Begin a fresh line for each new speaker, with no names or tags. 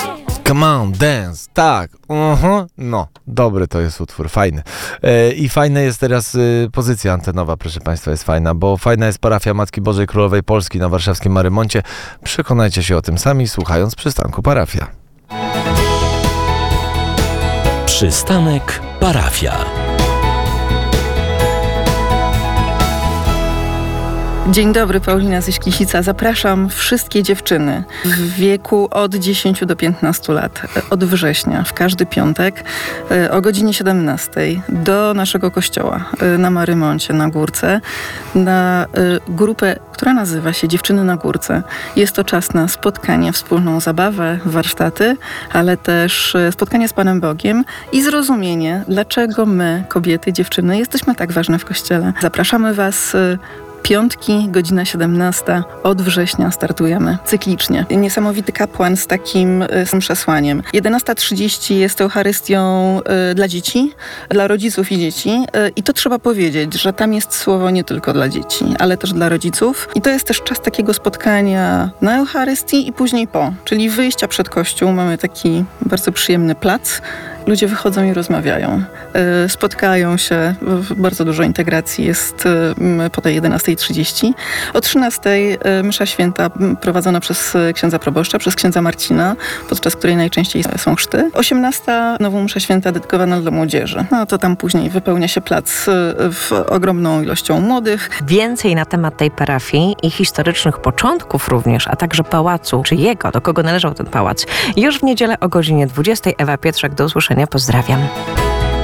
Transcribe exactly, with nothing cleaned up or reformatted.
Come on, dance, tak, uh-huh. No, dobry to jest utwór, fajny. E, I fajna jest teraz y, pozycja antenowa, proszę Państwa, jest fajna, bo fajna jest parafia Matki Bożej Królowej Polski na warszawskim Marymoncie. Przekonajcie się o tym sami, słuchając Przystanku Parafia.
Przystanek Parafia.
Dzień dobry, Paulina ze Śklisica. Zapraszam wszystkie dziewczyny w wieku od dziesięciu do piętnastu lat, od września, w każdy piątek o godzinie siedemnastej do naszego kościoła na Marymoncie, na Górce, na grupę, która nazywa się Dziewczyny na Górce. Jest to czas na spotkanie, wspólną zabawę, warsztaty, ale też spotkanie z Panem Bogiem i zrozumienie, dlaczego my, kobiety, dziewczyny, jesteśmy tak ważne w Kościele. Zapraszamy Was. Piątki, godzina siedemnasta, od września startujemy cyklicznie. Niesamowity kapłan z takim y, z przesłaniem. jedenasta trzydzieści jest Eucharystią y, dla dzieci, dla rodziców i dzieci. Y, I to trzeba powiedzieć, że tam jest słowo nie tylko dla dzieci, ale też dla rodziców. I to jest też czas takiego spotkania na Eucharystii i później po, czyli wyjścia przed kościół. Mamy taki bardzo przyjemny plac. Ludzie wychodzą i rozmawiają, spotkają się, bardzo dużo integracji jest po tej jedenastej trzydzieści. O trzynastej msza święta prowadzona przez księdza proboszcza, przez księdza Marcina, podczas której najczęściej są chrzty. osiemnasta znowu msza święta dedykowana dla młodzieży. No to tam później wypełnia się plac w ogromną ilością młodych.
Więcej na temat tej parafii i historycznych początków również, a także pałacu, czy jego, do kogo należał ten pałac, już w niedzielę o godzinie dwudziestej. Ewa Pietrzak, do usłyszenia. Pozdrawiam.